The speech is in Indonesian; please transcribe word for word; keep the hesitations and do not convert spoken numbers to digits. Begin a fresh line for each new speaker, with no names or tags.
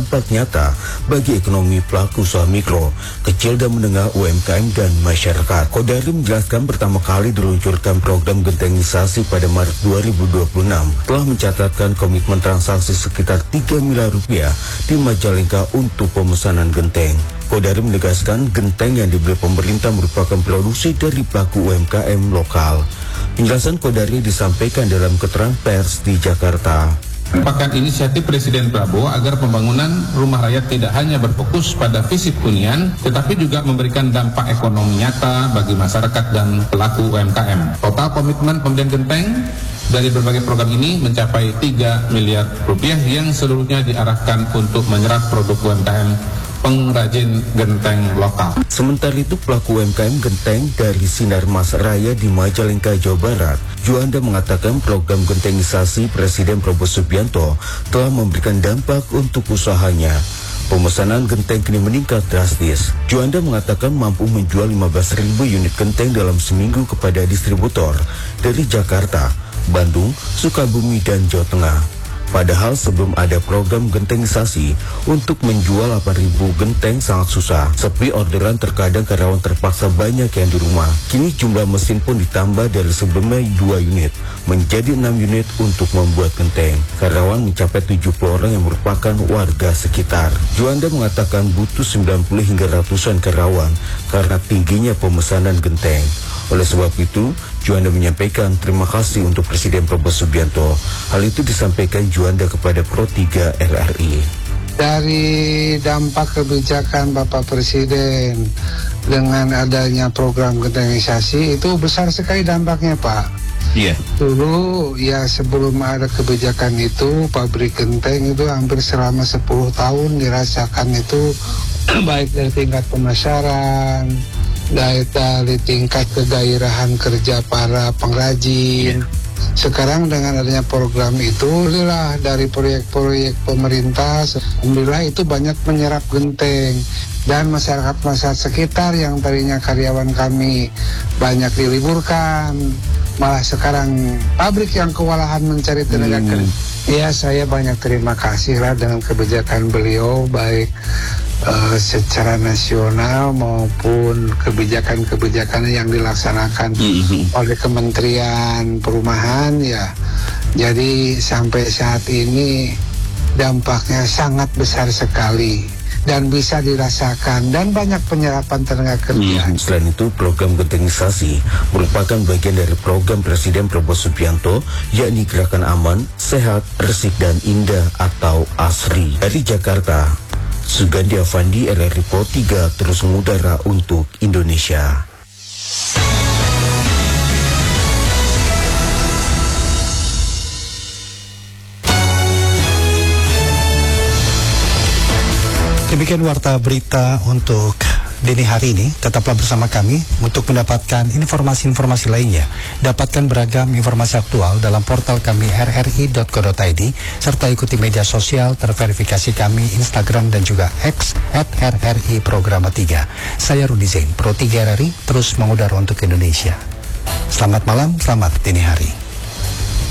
dampak nyata bagi ekonomi pelaku usaha mikro, kecil dan menengah U M K M dan masyarakat. Kodari menjelaskan pertama kali diluncurkan program gentengisasi pada Maret dua ribu dua puluh enam telah mencatatkan komitmen transaksi sekitar tiga miliar rupiah di Majalengka untuk pemesanan genteng. Kodari menegaskan genteng yang dibeli pemerintah merupakan produksi dari pelaku U M K M lokal. Penjelasan Kodari disampaikan dalam keterangan pers di Jakarta.
Merupakan inisiatif Presiden Prabowo agar pembangunan rumah rakyat tidak hanya berfokus pada fisik hunian, tetapi juga memberikan dampak ekonomi nyata bagi masyarakat dan pelaku U M K M. Total komitmen pembelian genteng dari berbagai program ini mencapai tiga miliar rupiah yang seluruhnya diarahkan untuk menyerap produk U M K M pengrajin genteng lokal.
Sementara itu pelaku U M K M genteng dari Sinar Mas Raya di Majalengka, Jawa Barat, Juanda mengatakan program gentengisasi Presiden Prabowo Subianto telah memberikan dampak untuk usahanya. Pemesanan genteng kini meningkat drastis. Juanda mengatakan mampu menjual lima belas ribu unit genteng dalam seminggu kepada distributor dari Jakarta, Bandung, Sukabumi, dan Jawa Tengah. Padahal sebelum ada program gentengisasi, untuk menjual delapan ribu genteng sangat susah. Sepi orderan, terkadang karyawan terpaksa banyak yang di rumah. Kini jumlah mesin pun ditambah dari sebelumnya dua unit menjadi enam unit untuk membuat genteng. Karyawan mencapai tujuh puluh orang yang merupakan warga sekitar. Juanda mengatakan butuh sembilan puluh hingga ratusan karyawan karena tingginya pemesanan genteng. Oleh sebab itu, Juanda menyampaikan terima kasih untuk Presiden Prabowo Subianto. Hal itu disampaikan Juanda kepada Pro tiga R R I.
Dari dampak kebijakan Bapak Presiden dengan adanya program gentengisasi itu besar sekali dampaknya, Pak.
Iya. Yeah.
Dulu ya sebelum ada kebijakan itu pabrik genteng itu hampir selama sepuluh tahun dirasakan itu baik dari tingkat pemasaran, dari tingkat kegairahan kerja para pengrajin. Yeah. Sekarang dengan adanya program itu, alhamdulillah dari proyek-proyek pemerintah, alhamdulillah itu banyak menyerap genteng. Dan masyarakat-masyarakat sekitar yang tadinya karyawan kami banyak diliburkan, malah sekarang pabrik yang kewalahan mencari tenaga kerja. Hmm. Ya, saya banyak terima kasih lah dengan kebijakan beliau, baik uh, secara nasional maupun kebijakan-kebijakan yang dilaksanakan hmm. oleh Kementerian Perumahan ya. Jadi sampai saat ini dampaknya sangat besar sekali dan bisa dirasakan dan banyak penyerapan tenaga kerja.
Hmm. Selain itu, program gentengisasi merupakan bagian dari program Presiden Prabowo Subianto, yakni Gerakan Aman, Sehat, Resik dan Indah atau ASRI. Dari Jakarta, Sugandi Avandi, R R I Pro tiga terus mengudara untuk Indonesia.
Demikian warta berita untuk dini hari ini. Tetaplah bersama kami untuk mendapatkan informasi-informasi lainnya. Dapatkan beragam informasi aktual dalam portal kami r r i dot co dot i d serta ikuti media sosial terverifikasi kami Instagram dan juga X at r r i programa tiga. Saya Rudi Zain, Pro tiga R R I terus mengudara untuk Indonesia. Selamat malam, selamat dini hari.